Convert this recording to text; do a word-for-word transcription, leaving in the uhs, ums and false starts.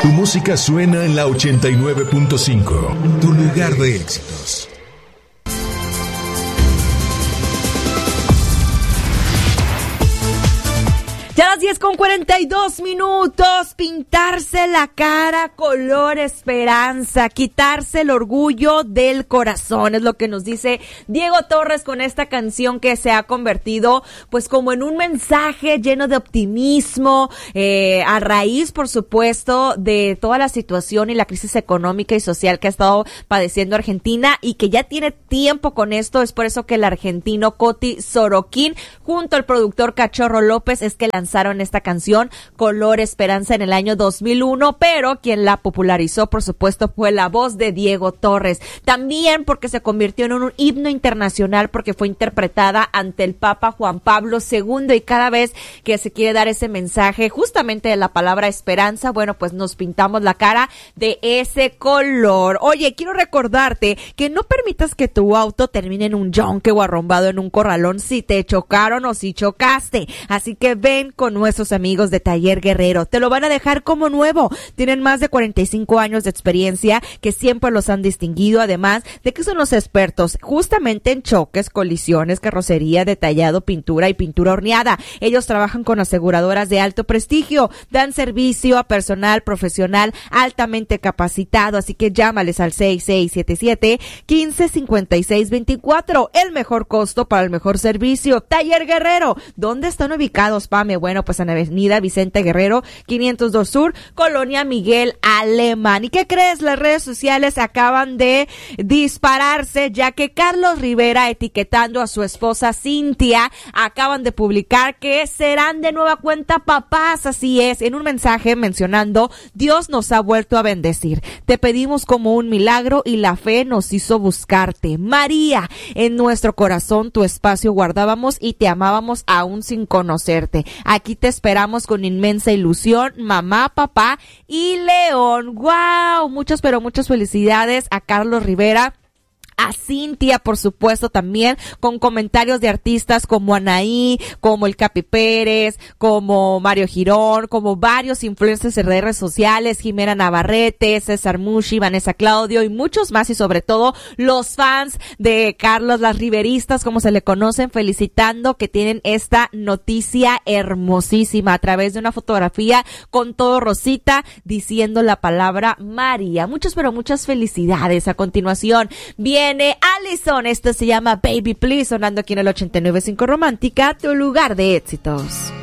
Tu música suena en la ochenta y nueve punto cinco. Tu lugar de éxitos. Ya a las diez con cuarenta y dos minutos, pintarse la cara color esperanza, quitarse el orgullo del corazón, es lo que nos dice Diego Torres con esta canción que se ha convertido pues como en un mensaje lleno de optimismo, eh, a raíz por supuesto de toda la situación y la crisis económica y social que ha estado padeciendo Argentina y que ya tiene tiempo con esto. Es por eso que el argentino Coti Sorokin junto al productor Cachorro López es que la lanzaron esta canción Color Esperanza en el año dos mil uno, pero quien la popularizó por supuesto fue la voz de Diego Torres, también porque se convirtió en un himno internacional porque fue interpretada ante el Papa Juan Pablo segundo, y cada vez que se quiere dar ese mensaje justamente de la palabra esperanza, bueno, pues nos pintamos la cara de ese color. Oye, quiero recordarte que no permitas que tu auto termine en un yonque o arrumbado en un corralón si te chocaron o si chocaste, así que ven con nuestros amigos de Taller Guerrero. Te lo van a dejar como nuevo. Tienen más de cuarenta y cinco años de experiencia que siempre los han distinguido, además de que son los expertos justamente en choques, colisiones, carrocería, detallado, pintura y pintura horneada. Ellos trabajan con aseguradoras de alto prestigio, dan servicio a personal profesional altamente capacitado, así que llámales al seis seis siete siete, uno cinco cinco seis dos cuatro. El mejor costo para el mejor servicio. Taller Guerrero. ¿Dónde están ubicados, Pame? Bueno, pues en Avenida Vicente Guerrero, quinientos dos Sur, Colonia Miguel Alemán. ¿Y qué crees? Las redes sociales acaban de dispararse, ya que Carlos Rivera, etiquetando a su esposa Cintia, acaban de publicar que serán de nueva cuenta papás. Así es, en un mensaje mencionando: Dios nos ha vuelto a bendecir. Te pedimos como un milagro y la fe nos hizo buscarte. María, en nuestro corazón tu espacio guardábamos y te amábamos aún sin conocerte. Aquí te esperamos con inmensa ilusión, mamá, papá y León. ¡Wow! Muchas, pero muchas felicidades a Carlos Rivera. A Cintia, por supuesto, también con comentarios de artistas como Anaí, como el Capi Pérez, como Mario Girón, como varios influencers en redes sociales, Jimena Navarrete, César Mushi, Vanessa Claudio y muchos más, y sobre todo los fans de Carlos, las riveristas como se le conocen, felicitando que tienen esta noticia hermosísima a través de una fotografía con todo rosita diciendo la palabra María. Muchas, pero muchas felicidades. A continuación viene Allison, esto se llama Baby Please, sonando aquí en el ochenta y nueve punto cinco Romántica, tu lugar de éxitos.